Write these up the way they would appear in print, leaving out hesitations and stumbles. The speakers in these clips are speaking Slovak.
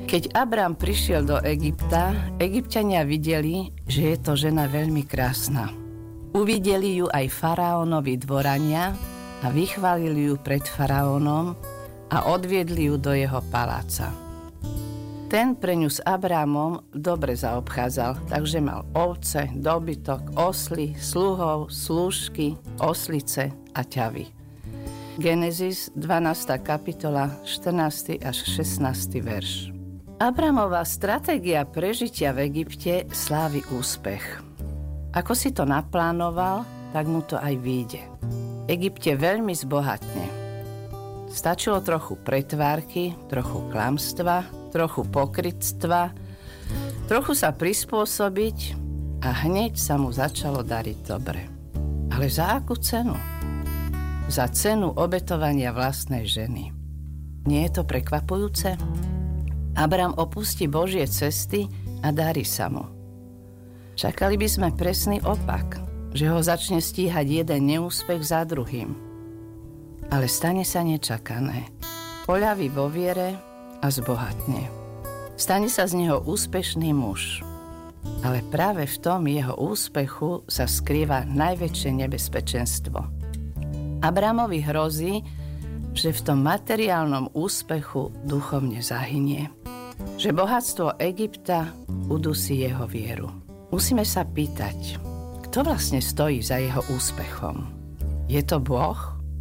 Keď Abram prišiel do Egypta, Egypťania videli, že je to žena veľmi krásna. Uvideli ju aj faraónovi dvorania a vychválili ju pred faraónom a odviedli ju do jeho paláca. Ten pre ňu s Abrámom dobre zaobchádzal, takže mal ovce, dobytok, osly, sluhov, slúžky, oslice a ťavy. Genesis 12. kapitola 14. až 16. verš. Abramová stratégia prežitia v Egypte slávi úspech. Ako si to naplánoval, tak mu to aj vyjde. Egypte veľmi zbohatne. Stačilo trochu pretvárky, trochu klamstva, trochu pokrytstva, trochu sa prispôsobiť a hneď sa mu začalo dariť dobre. Ale za akú cenu? Za cenu obetovania vlastnej ženy. Nie je to prekvapujúce? Abram opustí Božie cesty a darí sa mu. Čakali by sme presný opak, že ho začne stíhať jeden neúspech za druhým. Ale stane sa nečakané. Poľaví vo viere a zbohatne. Stane sa z neho úspešný muž. Ale práve v tom jeho úspechu sa skrýva najväčšie nebezpečenstvo. Abramovi hrozí, že v tom materiálnom úspechu duchovne zahynie. Že bohatstvo Egypta udusí jeho vieru. Musíme sa pýtať, kto vlastne stojí za jeho úspechom? Je to Boh?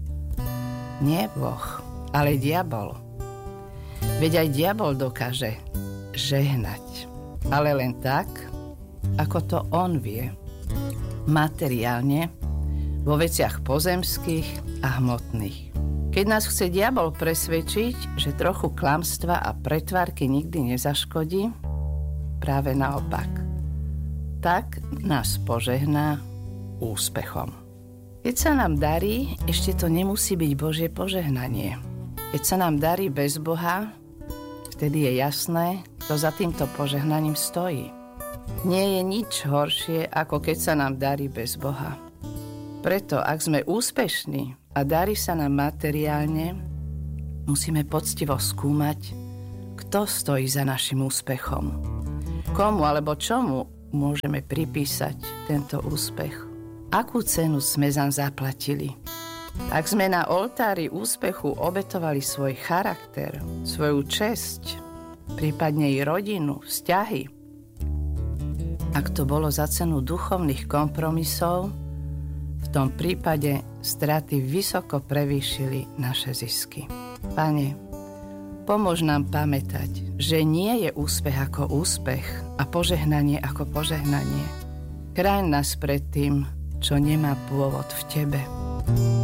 Nie Boh, ale diabol. Veď aj diabol dokáže žehnať, ale len tak, ako to on vie. Materiálne, vo veciach pozemských a hmotných. Keď nás chce diabol presvedčiť, že trochu klamstva a pretvárky nikdy nezaškodí, práve naopak. Tak nás požehná úspechom. Keď sa nám darí, ešte to nemusí byť Božie požehnanie. Keď sa nám darí bez Boha, vtedy je jasné, kto za týmto požehnaním stojí. Nie je nič horšie, ako keď sa nám darí bez Boha. Preto, ak sme úspešní a darí sa nám materiálne, musíme poctivo skúmať, kto stojí za našim úspechom. Komu alebo čomu môžeme pripísať tento úspech? Akú cenu sme zaň zaplatili? Ak sme na oltári úspechu obetovali svoj charakter, svoju česť, prípadne i rodinu, vzťahy, ak to bolo za cenu duchovných kompromisov, v tom prípade straty vysoko prevýšili naše zisky. Pane, pomôž nám pamätať, že nie je úspech ako úspech a požehnanie ako požehnanie. Chráň nás pred tým, čo nemá pôvod v Tebe.